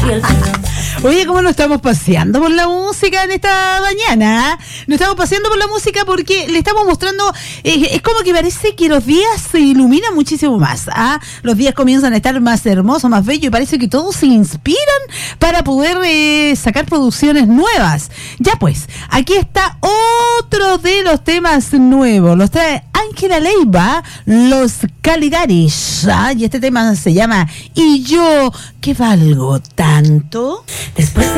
Oye, ¿cómo nos estamos paseando por la música en esta mañana? Nos estamos paseando por la música porque le estamos mostrando, es como que parece que los días se iluminan muchísimo más, ¿ah? Los días comienzan a estar más hermosos, más bellos, y parece que todos se inspiran para poder sacar producciones nuevas. Ya pues, aquí está otro de los temas nuevos, los trae Ángela Leiva, Los Caligaris, ¿ah? Y este tema se llama ¿Y yo qué valgo tanto? Después de